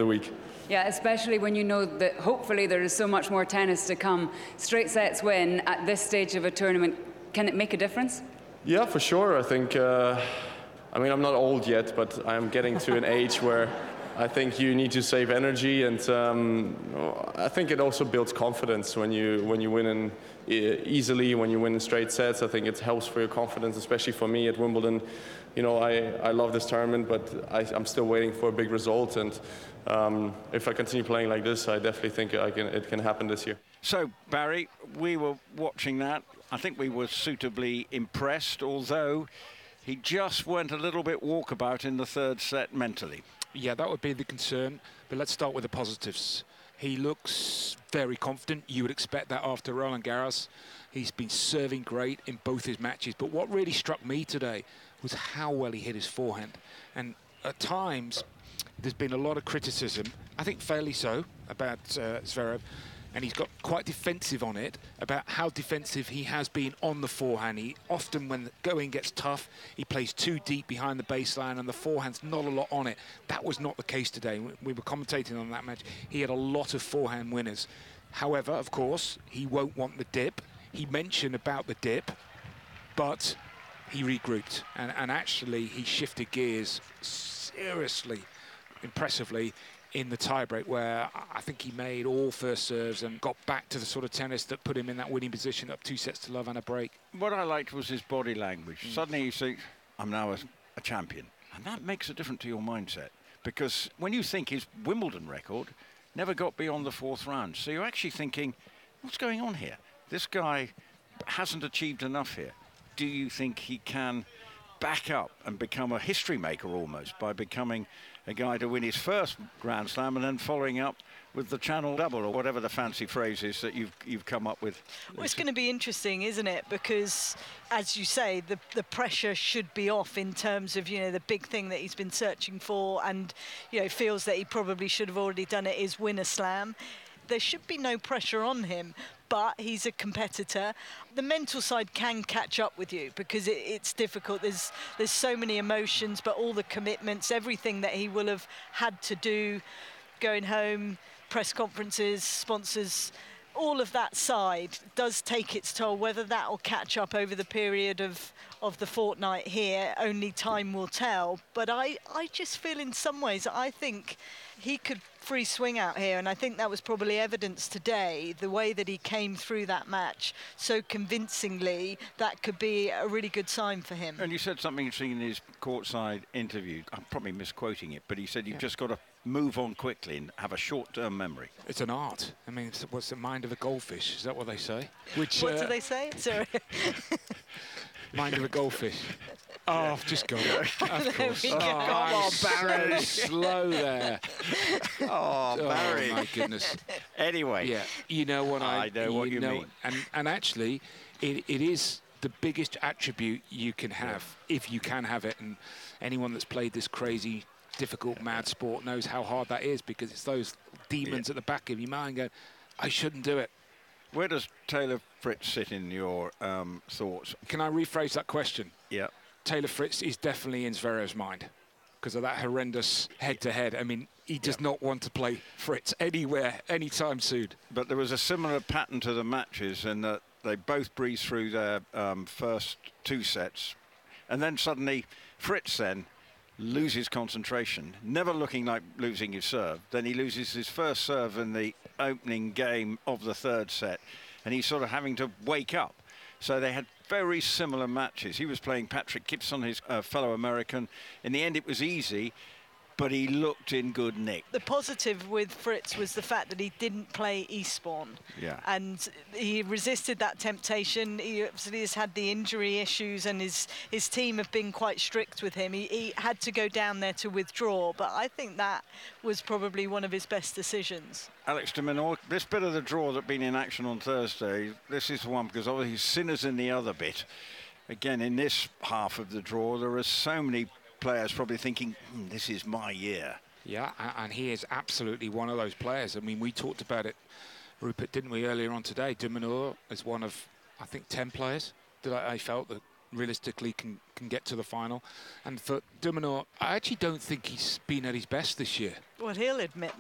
week. Yeah, especially when you know that hopefully there is so much more tennis to come. Straight sets win at this stage of a tournament, can it make a difference? Yeah, for sure. I think, I mean, I'm not old yet, but I'm getting to an age where I think you need to save energy, and I think it also builds confidence when you win easily, when you win in straight sets. I think it helps for your confidence, especially for me at Wimbledon. You know, I love this tournament, but I'm still waiting for a big result, and if I continue playing like this, I definitely think it can happen this year. So, Barry, we were watching that. I think we were suitably impressed, although he just went a little bit walkabout in the third set mentally. Yeah, that would be the concern, but let's start with the positives. He looks very confident. You would expect that after Roland Garros. He's been serving great in both his matches, but what really struck me today was how well he hit his forehand. And at times, there's been a lot of criticism, I think fairly so, about Zverev, and he's got quite defensive on it about how defensive he has been on the forehand. He often, when the going gets tough, he plays too deep behind the baseline and the forehand's not a lot on it. That was not the case today. We were commentating on that match. He had a lot of forehand winners. However, of course, he won't want the dip. He mentioned about the dip, but he regrouped and actually he shifted gears seriously, impressively, in the tiebreak, where I think he made all first serves and got back to the sort of tennis that put him in that winning position, up 2-0 and a break. What I liked was his body language. Suddenly you think, I'm now a champion. And that makes a difference to your mindset. Because when you think his Wimbledon record never got beyond the fourth round, so you're actually thinking, what's going on here? This guy hasn't achieved enough here. Do you think he can back up and become a history maker almost by becoming a guy to win his first Grand Slam and then following up with the Channel Double or whatever the fancy phrase is that you've come up with? Well, it's going to be interesting, isn't it? Because, as you say, the pressure should be off in terms of, you know, the big thing that he's been searching for and, you know, feels that he probably should have already done it is win a slam. There should be no pressure on him, but he's a competitor. The mental side can catch up with you because it's difficult. There's so many emotions, but all the commitments, everything that he will have had to do, going home, press conferences, sponsors, all of that side does take its toll. Whether that will catch up over the period of the fortnight here, only time will tell. But I just feel in some ways, I think he could free swing out here, and I think that was probably evidence today, the way that he came through that match so convincingly. That could be a really good sign for him. And you said something interesting in his courtside interview. I'm probably misquoting it, but he said you've just got to move on quickly and have a short-term memory. It's an art. I mean, what's the mind of a goldfish? Is that what they say? What do they say? Sorry. Mind of a goldfish. Oh, just go. Of course. Come on, Barry. So slow there. Oh, Barry. Oh, my goodness. Anyway. Yeah, you know what I know what you mean. And actually, it is the biggest attribute you can have, if you can have it. And anyone that's played this crazy, difficult, mad sport knows how hard that is, because it's those demons at the back of your mind going, I shouldn't do it. Where does Taylor Fritz sit in your thoughts? Can I rephrase that question? Yeah. Taylor Fritz is definitely in Zverev's mind because of that horrendous head-to-head. I mean, he does not want to play Fritz anywhere, anytime soon. But there was a similar pattern to the matches in that they both breezed through their first two sets, and then suddenly Fritz then loses concentration, never looking like losing his serve. Then he loses his first serve in the opening game of the third set, and he's sort of having to wake up. So they had very similar matches. He was playing Patrick Gibson, his fellow American. In the end, it was easy, but he looked in good nick. The positive with Fritz was the fact that he didn't play Eastbourne. Yeah. And he resisted that temptation. He obviously has had the injury issues, and his team have been quite strict with him. He had to go down there to withdraw, but I think that was probably one of his best decisions. Alex de Minaur, this bit of the draw that's been in action on Thursday, this is one because obviously Sinner's in the other bit. Again, in this half of the draw, there are so many players probably thinking, this is my year. Yeah, and he is absolutely one of those players. I mean, we talked about it, Rupert, didn't we, earlier on today? De Minaur is one of, I think, 10 players that I felt that realistically can get to the final. And for De Minaur, I actually don't think he's been at his best this year. Well, he'll admit